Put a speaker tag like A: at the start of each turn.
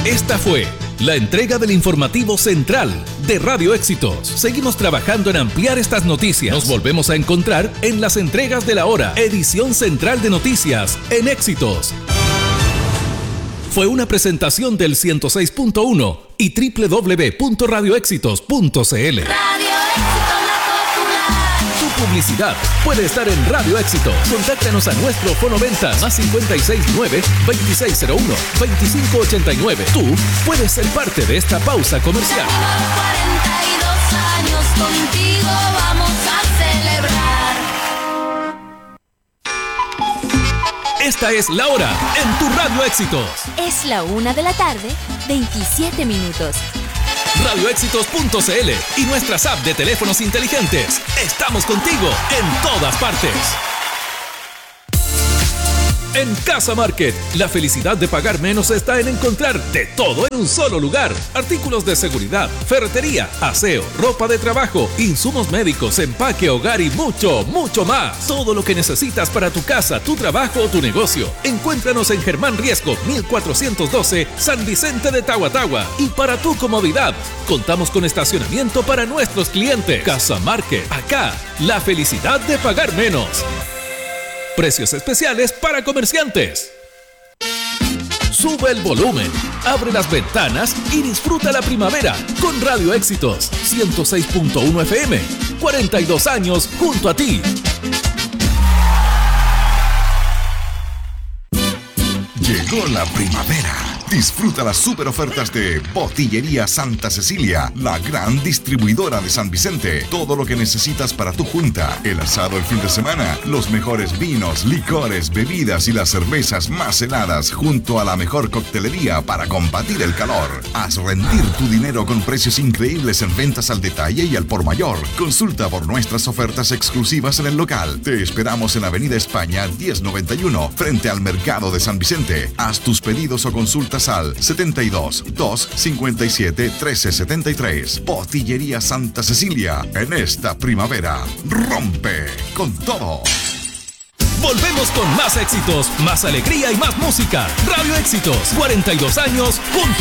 A: Esta fue la entrega del informativo central de Radio Éxitos. Seguimos trabajando en ampliar estas noticias. Nos volvemos a encontrar en las entregas de la hora, edición central de noticias en Éxitos. Fue una presentación del 106.1 y www.radioéxitos.cl.
B: Radio Éxitos, la popular.
A: Tu publicidad puede estar en Radio Éxitos. Contáctanos a nuestro fonoventas más 569-2601-2589. Tú puedes ser parte de esta pausa comercial.
B: 42 años contigo vamos a celebrar.
A: Esta es la hora en tu Radio Éxitos.
C: Es la 1 de la tarde, 27 minutos.
A: Radioéxitos.cl y nuestras apps de teléfonos inteligentes. Estamos contigo en todas partes. En Casa Market, la felicidad de pagar menos está en encontrar de todo en un solo lugar. Artículos de seguridad, ferretería, aseo, ropa de trabajo, insumos médicos, empaque, hogar y mucho, mucho más. Todo lo que necesitas para tu casa, tu trabajo o tu negocio. Encuéntranos en Germán Riesco, 1412, San Vicente de Tahuatahua. Y para tu comodidad, contamos con estacionamiento para nuestros clientes. Casa Market, acá, la felicidad de pagar menos. Precios especiales para comerciantes. Sube el volumen, abre las ventanas y disfruta la primavera con Radio Éxitos 106.1 FM. 42 años junto a ti.
D: Llegó la primavera. Disfruta las super ofertas de Botillería Santa Cecilia, la gran distribuidora de San Vicente. Todo lo que necesitas para tu junta, el asado el fin de semana, los mejores vinos, licores, bebidas y las cervezas más heladas, junto a la mejor coctelería para combatir el calor. Haz rendir tu dinero con precios increíbles en ventas al detalle y al por mayor. Consulta por nuestras ofertas exclusivas en el local. Te esperamos en Avenida España 1091, frente al Mercado de San Vicente. Haz tus pedidos o consultas al 72 257 1373. Botillería Santa Cecilia. En esta primavera, rompe con todo.
A: Volvemos con más éxitos, más alegría y más música. Radio Éxitos, 42 años juntos.